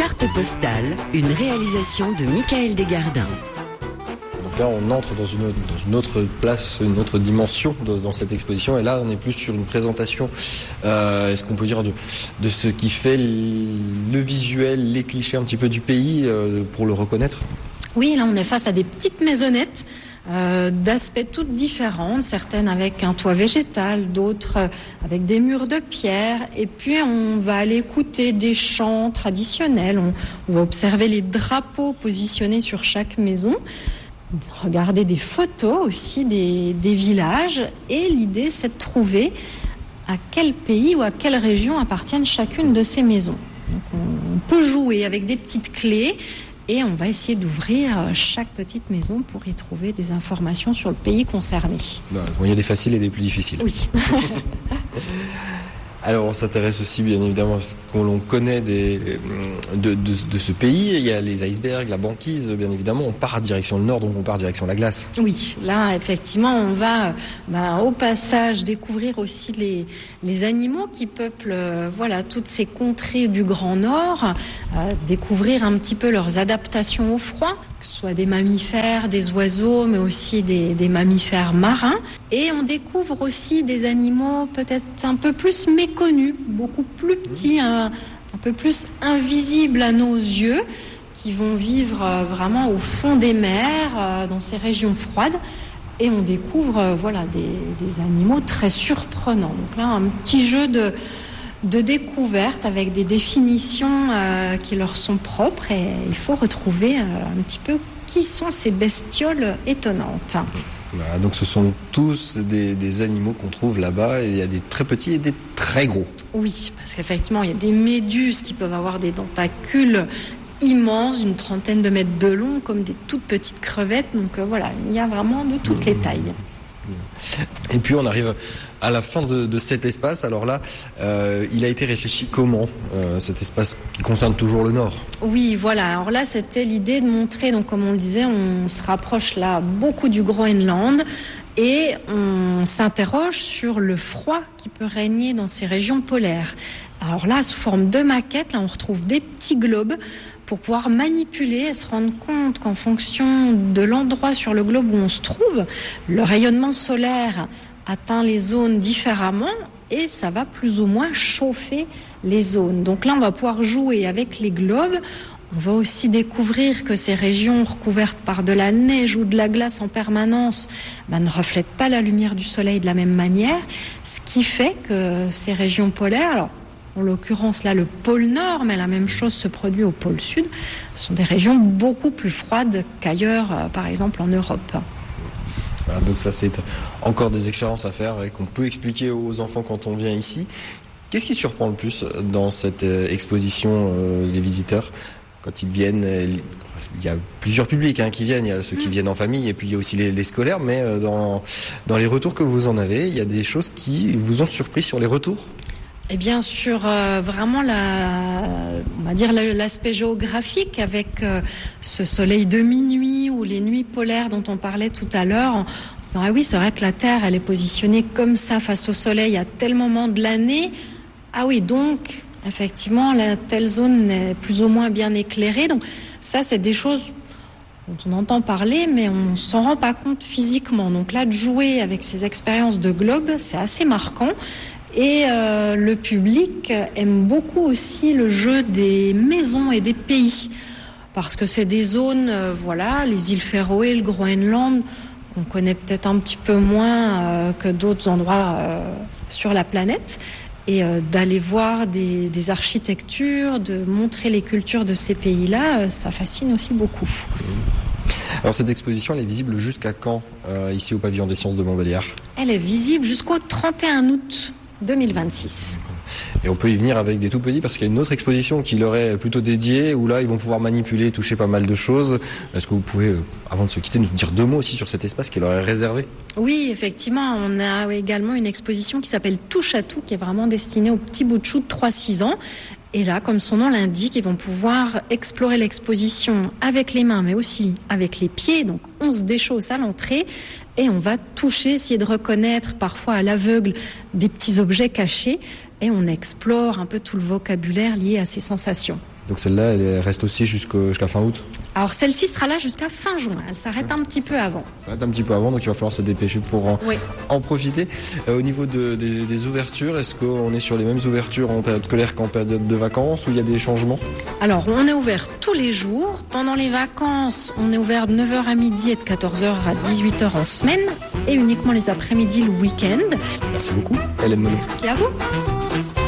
Carte postale, une réalisation de Michael Desgardins. Donc là, on entre dans une autre place, une autre dimension dans cette exposition. Et là, on est plus sur une présentation, est-ce qu'on peut dire, de ce qui fait le visuel, les clichés un petit peu du pays, pour le reconnaître. Oui, là, on est face à des petites maisonnettes d'aspects toutes différentes, certaines avec un toit végétal, d'autres avec des murs de pierre. Et puis, on va aller écouter des chants traditionnels. On va observer les drapeaux positionnés sur chaque maison. Regarder des photos aussi des villages. Et l'idée, c'est de trouver à quel pays ou à quelle région appartiennent chacune de ces maisons. Donc, on peut jouer avec des petites clés. Et on va essayer d'ouvrir chaque petite maison pour y trouver des informations sur le pays concerné. Bon, il y a des faciles et des plus difficiles. Oui. Alors, on s'intéresse aussi, bien évidemment, à ce qu'on connaît de ce pays. Il y a les icebergs, la banquise, bien évidemment. On part direction le nord, donc on part direction la glace. Oui, là, effectivement, on va au passage découvrir aussi les animaux qui peuplent toutes ces contrées du Grand Nord, découvrir un petit peu leurs adaptations au froid, que ce soit des mammifères, des oiseaux, mais aussi des mammifères marins. Et on découvre aussi des animaux peut-être un peu plus méconnus, beaucoup plus petits, un peu plus invisibles à nos yeux, qui vont vivre vraiment au fond des mers, dans ces régions froides. Et on découvre des animaux très surprenants. Donc là, un petit jeu de découverte avec des définitions qui leur sont propres, et il faut retrouver un petit peu qui sont ces bestioles étonnantes. Voilà, donc ce sont tous des animaux qu'on trouve là-bas, et il y a des très petits et des très gros. Oui, parce qu'effectivement, il y a des méduses qui peuvent avoir des tentacules immenses, d'une 30aine de mètres de long, comme des toutes petites crevettes. Donc il y a vraiment de toutes les tailles. Et puis on arrive à la fin de cet espace. Alors là, il a été réfléchi comment, cet espace qui concerne toujours le Nord? Oui, voilà. Alors là, c'était l'idée de montrer, donc comme on le disait, on se rapproche là beaucoup du Groenland et on s'interroge sur le froid qui peut régner dans ces régions polaires. Alors là, sous forme de maquette, là, on retrouve des petits globes pour pouvoir manipuler et se rendre compte qu'en fonction de l'endroit sur le globe où on se trouve, le rayonnement solaire atteint les zones différemment et ça va plus ou moins chauffer les zones. Donc là, on va pouvoir jouer avec les globes. On va aussi découvrir que ces régions recouvertes par de la neige ou de la glace en permanence ne reflètent pas la lumière du soleil de la même manière, ce qui fait que ces régions polaires, alors en l'occurrence là le pôle Nord, mais la même chose se produit au pôle Sud, sont des régions beaucoup plus froides qu'ailleurs, par exemple en Europe. Voilà, donc ça c'est encore des expériences à faire et qu'on peut expliquer aux enfants quand on vient ici. Qu'est-ce qui surprend le plus dans cette exposition, les visiteurs, quand ils viennent? Il y a plusieurs publics qui viennent, il y a ceux qui viennent en famille et puis il y a aussi les scolaires, mais dans les retours que vous en avez, il y a des choses qui vous ont surpris sur les retours? Et bien sûr, vraiment on va dire l'aspect géographique avec ce soleil de minuit ou les nuits polaires dont on parlait tout à l'heure. En disant, ah oui, c'est vrai que la Terre, elle est positionnée comme ça face au soleil à tel moment de l'année. Ah oui, donc effectivement, telle zone est plus ou moins bien éclairée. Donc ça, c'est des choses dont on entend parler, mais on ne s'en rend pas compte physiquement. Donc là, de jouer avec ces expériences de globe, c'est assez marquant. Et le public aime beaucoup aussi le jeu des maisons et des pays, parce que c'est des zones, les îles Féroé, le Groenland, qu'on connaît peut-être un petit peu moins que d'autres endroits sur la planète, et d'aller voir des architectures, de montrer les cultures de ces pays-là, ça fascine aussi beaucoup. Alors cette exposition, elle est visible jusqu'à quand ici au pavillon des sciences de Montbéliard? Elle est visible jusqu'au 31 août 2026. Et on peut y venir avec des tout petits parce qu'il y a une autre exposition qui leur est plutôt dédiée où là ils vont pouvoir manipuler, toucher pas mal de choses. Est-ce que vous pouvez, avant de se quitter, nous dire deux mots aussi sur cet espace qui leur est réservé? Oui, effectivement, on a également une exposition qui s'appelle Touche à tout, qui est vraiment destinée aux petits bouts de chou de 3-6 ans. Et là, comme son nom l'indique, ils vont pouvoir explorer l'exposition avec les mains, mais aussi avec les pieds. Donc, on se déchausse à l'entrée et on va toucher, essayer de reconnaître parfois à l'aveugle des petits objets cachés. Et on explore un peu tout le vocabulaire lié à ces sensations. Donc celle-là, elle reste aussi jusqu'à fin août. Alors celle-ci sera là jusqu'à fin juin. Elle s'arrête un petit peu avant. Ça s'arrête un petit peu avant, donc il va falloir se dépêcher pour en profiter. Au niveau des ouvertures, est-ce qu'on est sur les mêmes ouvertures en période scolaire qu'en période de vacances ou il y a des changements? Alors on est ouvert tous les jours. Pendant les vacances, on est ouvert de 9h à midi et de 14h à 18h en semaine et uniquement les après-midi le week-end. Merci beaucoup, Hélène Monod. Merci à vous.